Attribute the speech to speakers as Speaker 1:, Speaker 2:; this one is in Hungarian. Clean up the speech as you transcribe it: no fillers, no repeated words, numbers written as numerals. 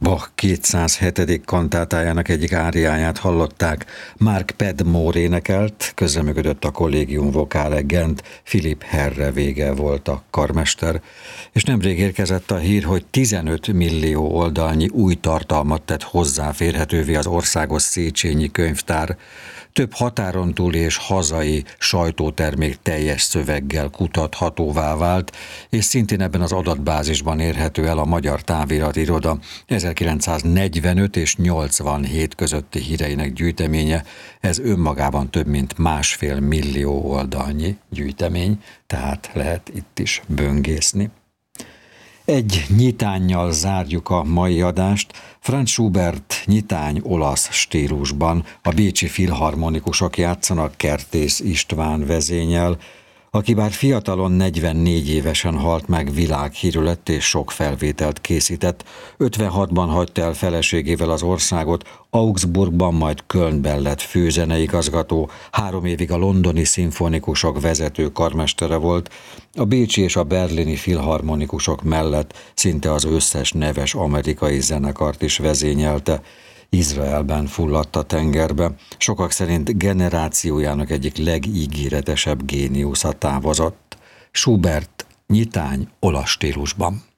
Speaker 1: Bach 207. kantátájának egyik áriáját hallották. Mark Pedmore énekelt, közreműködött a Collegium Vocale Gent, Philipp Herreweghe volt a karmester, és nemrég érkezett a hír, hogy 15 millió oldalnyi új tartalmat tett hozzáférhetővé az Országos Széchenyi Könyvtár. Több határon túli és hazai sajtótermék teljes szöveggel kutathatóvá vált, és szintén ebben az adatbázisban érhető el a Magyar Táviratiroda 1945 és 87 közötti híreinek gyűjteménye. Ez önmagában több mint 1,5 millió oldalnyi gyűjtemény, tehát lehet itt is böngészni. Egy nyitánnyal zárjuk a mai adást. Franz Schubert nyitány olasz stílusban. A bécsi filharmonikusok játszanak, Kertész István vezényel, aki bár fiatalon 44 évesen halt meg, világhírű lett és sok felvételt készített. 56-ban hagyta el feleségével az országot, Augsburgban, majd Kölnben lett főzeneigazgató, 3 évig a londoni szimfonikusok vezető karmestere volt, a bécsi és a berlini filharmonikusok mellett szinte az összes neves amerikai zenekart is vezényelte. Izraelben fulladt a tengerbe. Sokak szerint generációjának egyik legígéretesebb géniusza távozott. Schubert nyitány olasz stílusban.